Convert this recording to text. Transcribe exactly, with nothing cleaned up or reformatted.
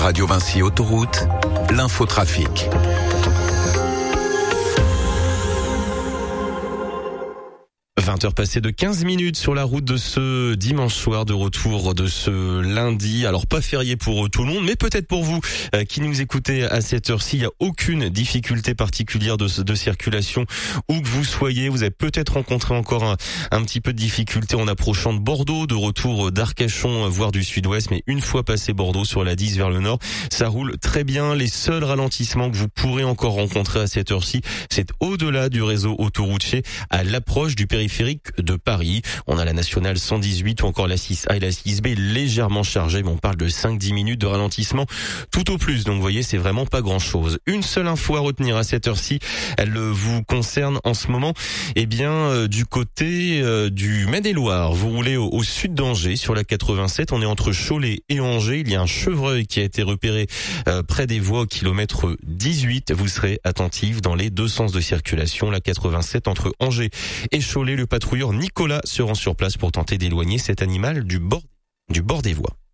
Radio Vinci Autoroute, l'infotrafic. vingt heures passées de quinze minutes sur la route de ce dimanche soir, de retour de ce lundi. Alors pas férié pour tout le monde, mais peut-être pour vous euh, qui nous écoutez à cette heure-ci. Il n'y a aucune difficulté particulière de, de circulation où que vous soyez. Vous avez peut-être rencontré encore un, un petit peu de difficulté en approchant de Bordeaux, de retour d'Arcachon, voire du sud-ouest. Mais une fois passé Bordeaux sur la dix vers le nord, ça roule très bien. Les seuls ralentissements que vous pourrez encore rencontrer à cette heure-ci, c'est au-delà du réseau autoroutier, à l'approche du périphérique de Paris. On a la nationale cent dix-huit ou encore la six A et la six B légèrement chargées, mais on parle de cinq à dix minutes de ralentissement tout au plus. Donc vous voyez, c'est vraiment pas grand-chose. Une seule info à retenir à cette heure-ci, elle vous concerne en ce moment, eh bien euh, du côté euh, du Maine-et-Loire. Vous roulez au, au sud d'Angers sur la quatre-vingt-sept, on est entre Cholet et Angers. Il y a un chevreuil qui a été repéré euh, près des voies au kilomètre dix-huit. Vous serez attentif dans les deux sens de circulation. La quatre-vingt-sept entre Angers et Cholet, le patrouilleur Nicolas se rend sur place pour tenter d'éloigner cet animal du bord, du bord des voies.